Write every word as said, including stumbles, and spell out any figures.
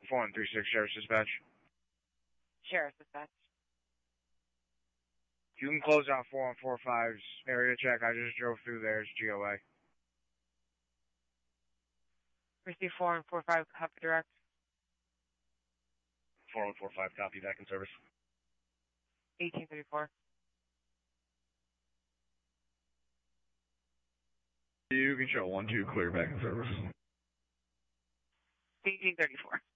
four one three six, Sheriff's Dispatch. Sheriff's Dispatch. You can close out four one four five's area check. I just drove through there. It's G O A. Receive four one four five, copy direct. four one four five, copy, back in service. eighteen thirty-four. You can show one two clear back in service. eighteen thirty-four.